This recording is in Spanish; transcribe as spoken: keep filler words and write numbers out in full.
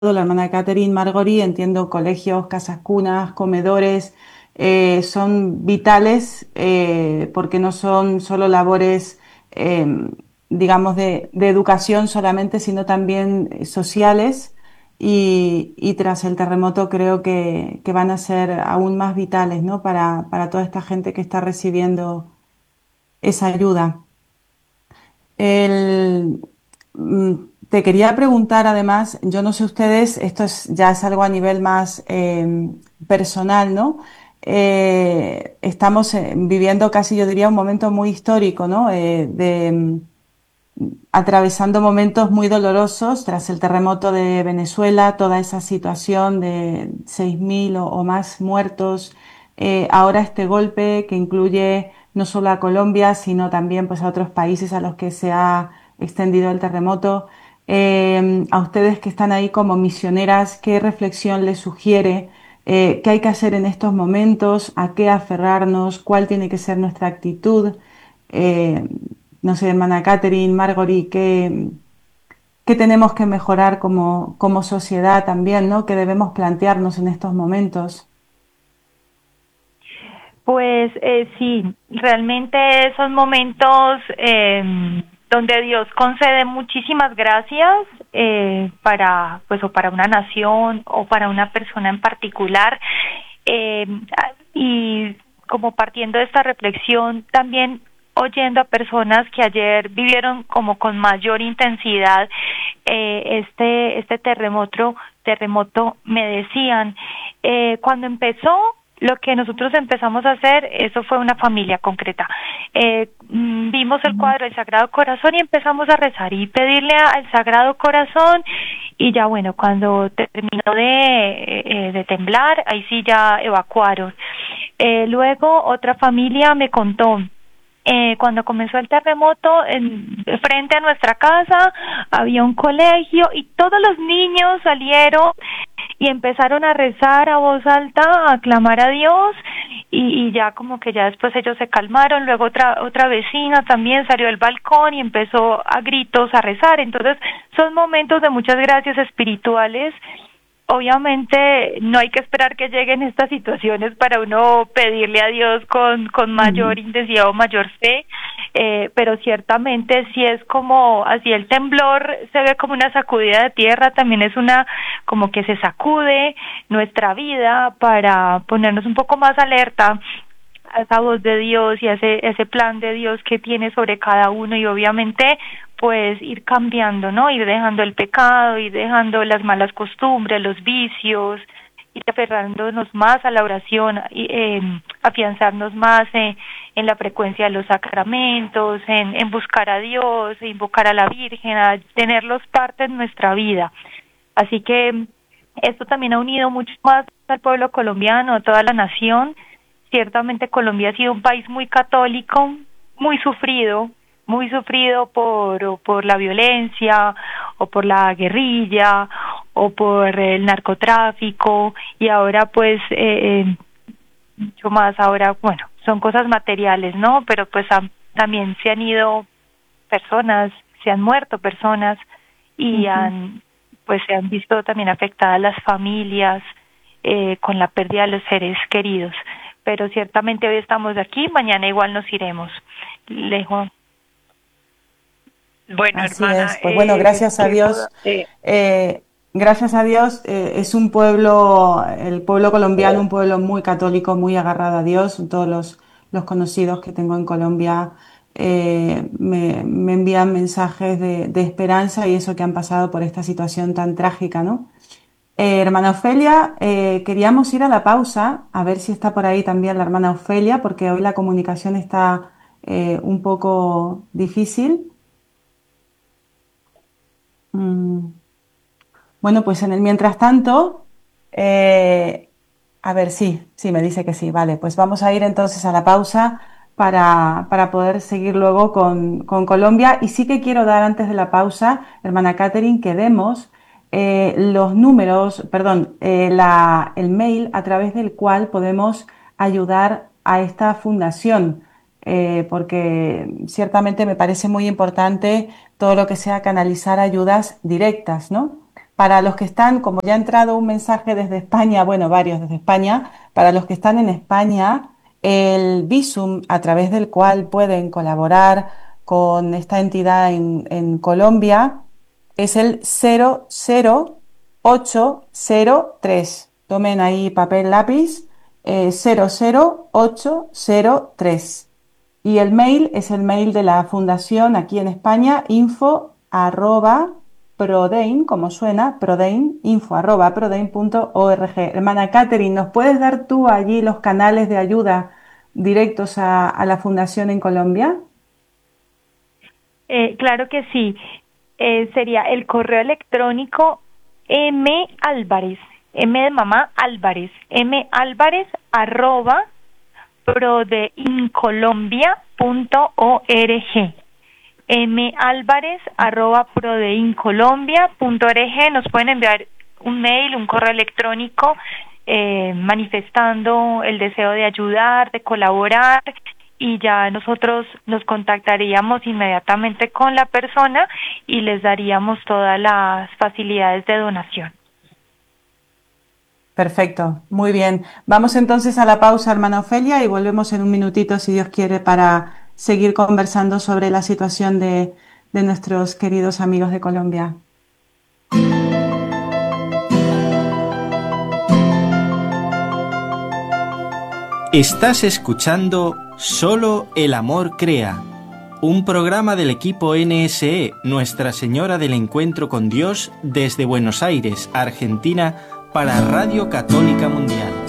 la hermana Catherine, Margory, entiendo colegios, casas cunas, comedores, eh, son vitales eh, porque no son solo labores, eh, digamos, de, de educación solamente, sino también eh, sociales y, y tras el terremoto creo que, que van a ser aún más vitales, ¿no? Para, para toda esta gente que está recibiendo esa ayuda. El, mm, Te quería preguntar además, yo no sé ustedes, esto es, ya es algo a nivel más eh, personal, ¿no? Eh, estamos eh, viviendo casi, yo diría, un momento muy histórico, ¿no? Eh, de, mm, atravesando momentos muy dolorosos tras el terremoto de Venezuela, toda esa situación de seis mil o, o más muertos, eh, ahora este golpe que incluye no solo a Colombia, sino también pues, a otros países a los que se ha extendido el terremoto. Eh, a ustedes que están ahí como misioneras, ¿qué reflexión les sugiere? Eh, ¿qué hay que hacer en estos momentos? ¿A qué aferrarnos? ¿Cuál tiene que ser nuestra actitud? Eh, no sé, hermana Catherine, Margory, ¿qué, qué tenemos que mejorar como, como sociedad también, ¿no? ¿Qué debemos plantearnos en estos momentos? Pues eh, sí, realmente esos momentos eh, donde Dios concede muchísimas gracias eh, para, pues, o para una nación o para una persona en particular, eh, y como partiendo de esta reflexión, también oyendo a personas que ayer vivieron como con mayor intensidad eh, este este terremoto terremoto me decían eh, cuando empezó lo que nosotros empezamos a hacer, eso fue una familia concreta. Eh, mm, vimos el cuadro del Sagrado Corazón y empezamos a rezar y pedirle a- al Sagrado Corazón y ya bueno, cuando terminó de, eh, de temblar, ahí sí ya evacuaron. Eh, luego otra familia me contó eh, cuando comenzó el terremoto, en, frente a nuestra casa había un colegio y todos los niños salieron y empezaron a rezar a voz alta, a clamar a Dios y, y ya como que ya después ellos se calmaron. Luego otra otra vecina también salió del balcón y empezó a gritos a rezar. Entonces son momentos de muchas gracias espirituales. Obviamente no hay que esperar que lleguen estas situaciones para uno pedirle a Dios con, con mayor Ujú. intensidad o mayor fe, eh, pero ciertamente si es como así el temblor se ve como una sacudida de tierra, también es una como que se sacude nuestra vida para ponernos un poco más alerta a esa voz de Dios y a ese, ese plan de Dios que tiene sobre cada uno y obviamente pues ir cambiando, ¿no? Ir dejando el pecado, ir dejando las malas costumbres, los vicios, ir aferrándonos más a la oración, y, eh, afianzarnos más en, en la frecuencia de los sacramentos, en, en buscar a Dios, invocar a la Virgen, a tenerlos parte en nuestra vida. Así que esto también ha unido mucho más al pueblo colombiano, a toda la nación. Ciertamente Colombia ha sido un país muy católico, muy sufrido, muy sufrido por, o por la violencia, o por la guerrilla, o por el narcotráfico, y ahora pues eh, eh, mucho más, ahora, bueno, son cosas materiales, ¿no? Pero pues han- también se han ido personas, se han muerto personas, y Ujú. han, pues se han visto también afectadas las familias eh, con la pérdida de los seres queridos. Pero ciertamente hoy estamos aquí, mañana igual nos iremos. Lejos. Bueno, Así hermana, es. Pues bueno, eh, gracias a ¿qué puedo? Dios, Eh, eh, gracias a Dios, eh, es un pueblo, el pueblo colombiano, un pueblo muy católico, muy agarrado a Dios. Todos los, los conocidos que tengo en Colombia eh, me, me envían mensajes de, de esperanza y eso que han pasado por esta situación tan trágica, ¿no? Eh, hermana Ofelia, eh, queríamos ir a la pausa, a ver si está por ahí también la hermana Ofelia, porque hoy la comunicación está eh, un poco difícil. Mm. Bueno, pues en el mientras tanto, eh, a ver, sí, sí, me dice que sí, vale, pues vamos a ir entonces a la pausa para, para poder seguir luego con, con Colombia. Y sí que quiero dar antes de la pausa, hermana Catherine, que demos eh, los números, perdón, eh, la, el mail a través del cual podemos ayudar a esta fundación, eh, porque ciertamente me parece muy importante todo lo que sea canalizar ayudas directas, ¿no? Para los que están, como ya ha entrado un mensaje desde España, bueno, varios desde España, para los que están en España, el Bizum a través del cual pueden colaborar con esta entidad en, en Colombia es el cero cero ocho cero tres. Tomen ahí papel, lápiz, eh, cero cero ocho cero tres. Y el mail es el mail de la fundación aquí en España, info arroba prodein, como suena, prodein, info arroba prodein punto org. Hermana Catherine, ¿nos puedes dar tú allí los canales de ayuda directos a, a la fundación en Colombia? Eh, claro que sí. Eh, sería el correo electrónico M Álvarez, M de mamá Álvarez, M Álvarez arroba prodeincolombia punto org. M Álvarez arroba prodeincolombia punto org. Nos pueden enviar un mail, un correo electrónico eh, manifestando el deseo de ayudar, de colaborar, y ya nosotros nos contactaríamos inmediatamente con la persona y les daríamos todas las facilidades de donación. Perfecto, muy bien. Vamos entonces a la pausa, hermana Ofelia, y volvemos en un minutito, si Dios quiere, para seguir conversando sobre la situación de, de nuestros queridos amigos de Colombia. Estás escuchando Solo el Amor Crea, un programa del equipo N S E, Nuestra Señora del Encuentro con Dios, desde Buenos Aires, Argentina, para Radio Católica Mundial.